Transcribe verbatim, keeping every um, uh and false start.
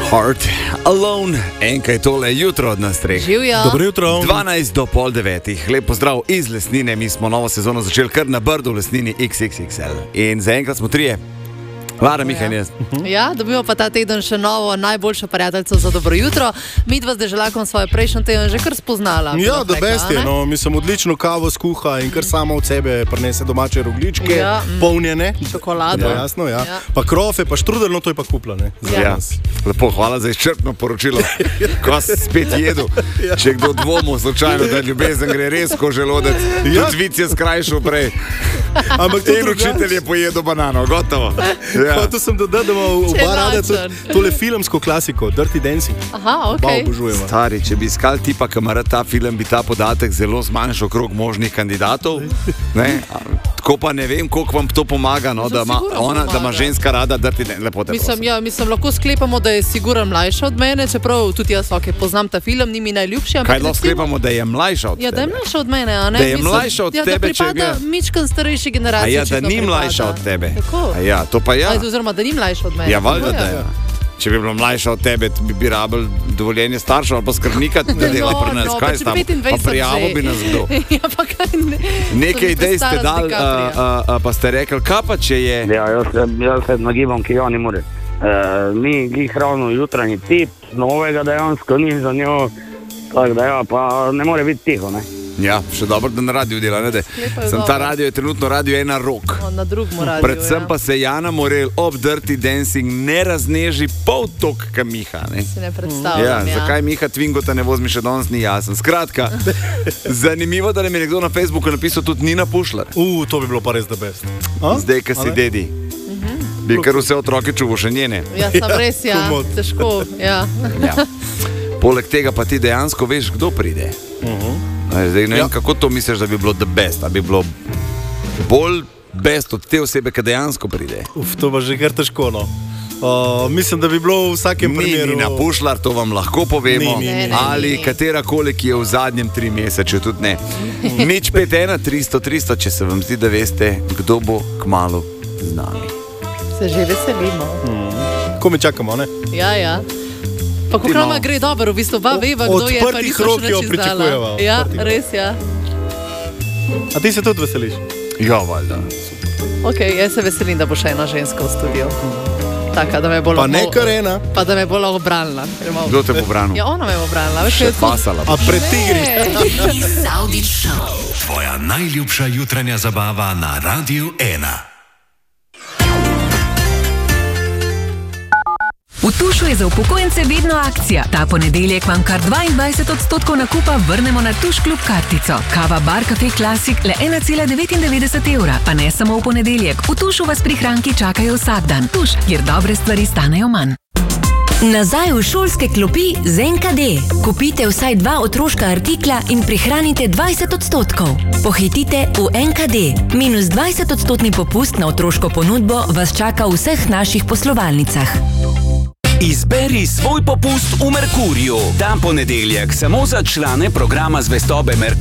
Heart Alone, enkaj tole jutro od nas treh. Živjo. Dobro jutro. dvanajst do pol devetih. Lep pozdrav iz Lesnine. Mi smo novo sezono začeli kar na Brdu v Lesnini iks iks iks el. In zaenkrat smo trije. Lara, Miha in jaz. Ja, dobimo pa ta teden še novo najboljšo prijateljico za dobro jutro. Mi dva z Deželakom svoje prejšnji teden že kar spoznala. Ja, da best je, no, mislim, odlično kavo skuha in kar samo od sebe prinese domače rogljičke, Ja, mm. polnjene. Čokolado. Ja, jasno, ja. Ja. Pa krofe, pa štrudel, no to je pa kupla, ne. Za Ja. nas. Lepo, hvala za izčrpno poročilo. Ko si spet jedu. Če kdo dvomu slučajno, da ljubezen gre res ko želodec, Ja. tudi vic je skrajšal prej. Ampak to In učitelj je pojedel banano, gotovo. Ja. Hotel sem dodati, da imamo Če oba rada lačen. tudi tole filmsko klasiko, Dirty Dancing. Aha, ok. Ba obožujemo. Stari, če bi iskal tipa, ki ima rad ta film, bi ta podatek zelo zmanjšal krog možnih kandidatov. Ne? A, Tako pa ne vem, koliko vam to pomaga, no, da, ima Sigurno ona, da ima pomaga. ženska rada Dirty Dancing. Lepo te Mislim, prosim. ja, mislim, lahko sklepamo, da je sigurno mlajša od mene, čeprav tudi jaz okay, poznam ta film, ni mi najljubši. ampak Kaj lahko recimo- sklepamo, da je mlajša od Ja, da je tebe? mlajša od mene, a ne? Da je mlajša od ja, tebe, da če pripada ga- mičkan starejši A generaciji. ja, če da to ni pripada. mlajša od tebe. Tako. A ja, to pa ja. Aj, oziroma, da ni mlajša od mene. Ja, valjda, Tako, da je. Če bi bila mlajša od tebe, bi, bi rabili dovoljenje staršev ali pa skrbnika, da dela No, pri nas. no, Kaj pa s če tam? Pa petindvajset prijavo že. bi nas kdo. Ja, pa kaj ne. Nekaj To bi idej ste prestara z dali, a, DiCapriem. a, a, pa ste rekli, kaj pa če je... Ja, jaz, se- jaz se nagibam, ki jo ne more. E, ni glih ravno jutranji tip, novega dejansko ni za njo, tako da ja, pa ne more biti tiho, ne. Ja, še dobro, da na radiju dela, ne? Sklepajo Sem ta dobro. radio je trenutno radio ena rok. On na drugem radiju. Predvsem ja. pa se Jana Morel ob Dirty Dancing ne razneži pol tok, ka Miha, ne? Si ne predstavljam. Ja, Ja, zakaj Miha Tvingota ne vozi, mi še danes ni jasen. Skratka, zanimivo, da nam je nekdo na Facebooku napisal tudi Nina Pušlar. U, to bi bilo pa res da best. A? Zdaj, ko A si ne? dedi. Bi kar vse otroke čuval, še njene. Ja, sem res, ja, komot. težko. Ja. Ja. Poleg tega pa ti dejansko veš, kdo pride. Zdaj, ne vem, Ja. kako to misliš, da bi bilo the best, da bi bilo bolj best od te osebe, ki dejansko pride. Uf, to pa že kar težko, no. Uh, mislim, da bi bilo v vsakem Ni primeru... Nina Pušlar, to vam lahko povemo. Ni, ni, ni, ni. Ali Ne, ne, ne. katera koli, ki je v zadnjem tri mesece, tudi ne. Nič pet ena, tristo, tristo, če se vam zdi, da veste, kdo bo kmalu z nami. Se že veselimo. Ko mi čakamo, ne? Ja, ja. Pa kako Ti nama malo- gre dobro, v bistvu oba veva, Od kdo je, pa odprtih nismo rok še jo nič pričakujeva, izdala. Ja, odprtih rok. res, ja. A ti se tudi veseliš? Ja, valjda. Ok, jaz se veselim, da bo še ena ženska v studiu. Taka, da me bo Pa lahko- ne kar ena. Pa da me bo lahko obranila. ker malo- Kdo te bo branil? Ja, ona me bo obranila. Veš, Še kaj je to- pasala. A pred tigri? Saudi Show. Tvoja najljubša jutranja zabava na Radiu ena. V Tušu je za upokojence vedno akcija. Ta ponedeljek vam kar dvaindvajset odstotkov nakupa vrnemo na Tuš klub kartico. Kava Bar Cafe Classic le ena cela devetindevetdeset evra. Pa ne samo v ponedeljek. V Tušu vas prihranki čakajo vsak dan. Tuš, kjer dobre stvari stanejo manj. Nazaj v šolske klopi z en ka de. Kupite vsaj dva otroška artikla in prihranite dvajset odstotkov. Pohitite v en ka de. Minus dvajset odstotni popust na otroško ponudbo vas čaka v vseh naših poslovalnicah. Izberi svoj popust v Merkurju. Ta ponedeljek samo za člane programa zvestobe Merkurju.